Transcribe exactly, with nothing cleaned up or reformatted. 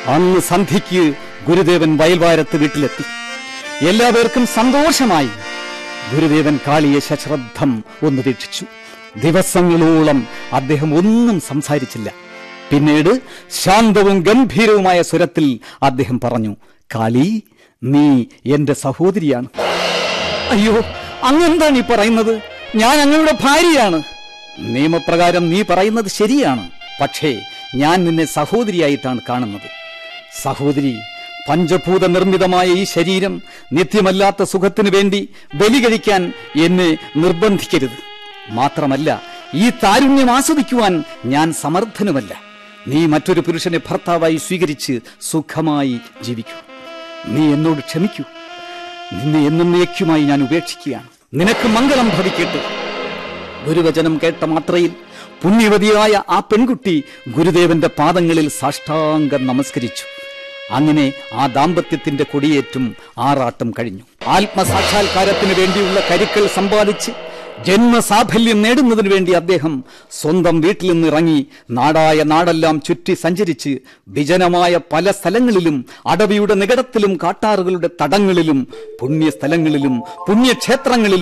അന്ന് സന്ധ്യയ്ക്ക് ഗുരുദേവൻ വയൽവാരത്ത് വീട്ടിലെത്തി. എല്ലാവർക്കും സന്തോഷമായി. ഗുരുദേവൻ കാളിയെ സശ്രദ്ധം ഒന്ന് വീക്ഷിച്ചു. ദിവസങ്ങളോളം അദ്ദേഹം ഒന്നും സംസാരിച്ചില്ല. പിന്നീട് ശാന്തവും ഗംഭീരവുമായ സ്വരത്തിൽ അദ്ദേഹം പറഞ്ഞു, കാളി, നീ എന്റെ സഹോദരിയാണ്. അയ്യോ, അങ്ങെന്താണ് ഈ പറയുന്നത്? ഞാൻ അങ്ങയുടെ ഭാര്യയാണ്. നിയമപ്രകാരം നീ പറയുന്നത് ശരിയാണ്. പക്ഷേ ഞാൻ നിന്നെ സഹോദരിയായിട്ടാണ് കാണുന്നത്. സഹോദരി, പഞ്ചഭൂത നിർമ്മിതമായ ഈ ശരീരം നിത്യമല്ലാത്ത സുഖത്തിനു വേണ്ടി ബലി കഴിക്കാൻ എന്നെ നിർബന്ധിക്കരുത്. മാത്രമല്ല, ഈ താരുണ്യം ആസ്വദിക്കുവാൻ ഞാൻ സമർത്ഥനുമല്ല. നീ മറ്റൊരു പുരുഷനെ ഭർത്താവായി സ്വീകരിച്ച് സുഖമായി ജീവിക്കൂ. നീ എന്നോട് ക്ഷമിക്കൂ. നിന്നെ എന്നേക്കുമായി ഞാൻ ഉപേക്ഷിക്കുകയാണ്. നിനക്ക് മംഗളം ഭവിക്കട്ടെ. ഗുരുവചനം കേട്ട മാത്രയിൽ പുണ്യവതിയായ ആ പെൺകുട്ടി ഗുരുദേവന്റെ പാദങ്ങളിൽ സാഷ്ടാംഗം നമസ്കരിച്ചു. അങ്ങനെ ആ ദാമ്പത്യത്തിന്റെ കൊടിയേറ്റും ആറാട്ടും കഴിഞ്ഞു. ആത്മസാക്ഷാത്കാരത്തിന് വേണ്ടിയുള്ള കരുക്കൾ സമ്പാദിച്ച് ജന്മസാഫല്യം നേടുന്നതിനു വേണ്ടി അദ്ദേഹം സ്വന്തം വീട്ടിൽ നിന്ന് ഇറങ്ങി നാടായ നാടെല്ലാം ചുറ്റി സഞ്ചരിച്ച് വിജനമായ പല സ്ഥലങ്ങളിലും അടവിയുടെ നികടത്തിലും കാട്ടാറുകളുടെ തടങ്ങളിലും പുണ്യസ്ഥലങ്ങളിലും പുണ്യക്ഷേത്രങ്ങളിലും